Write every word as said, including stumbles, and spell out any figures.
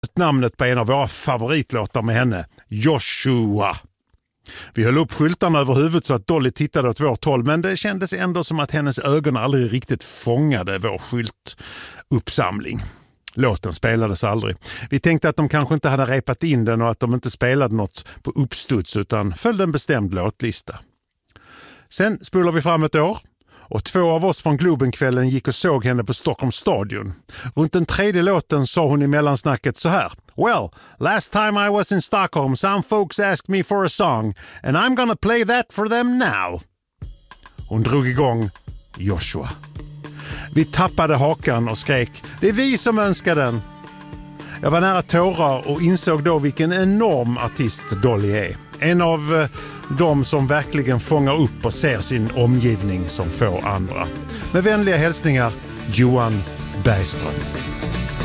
namnet på en av våra favoritlåtar med henne, Joshua. Vi höll upp skyltarna över huvudet så att Dolly tittade åt vårt håll, men det kändes ändå som att hennes ögon aldrig riktigt fångade vår skyltuppsamling. Låten spelades aldrig. Vi tänkte att de kanske inte hade repat in den och att de inte spelade något på uppstuds utan följde en bestämd låtlista. Sen spolar vi fram ett år och två av oss från Globenkvällen gick och såg henne på Stockholms stadion. Runt den tredje låten sa hon i mellansnacket så här: "Well, last time I was in Stockholm some folks asked me for a song and I'm gonna play that for them now." Hon drog igång Joshua. Vi tappade hakan och skrek: "Det är vi som önskar den!" Jag var nära tårar och insåg då vilken enorm artist Dolly är. En av eh, de som verkligen fångar upp och ser sin omgivning som få andra. Med vänliga hälsningar, Johan Bergström.